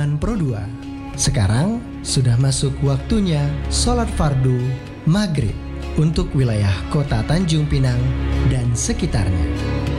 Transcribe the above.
Quran Pro 2. Sekarang sudah masuk waktunya sholat fardu maghrib untuk wilayah kota Tanjung Pinang dan sekitarnya.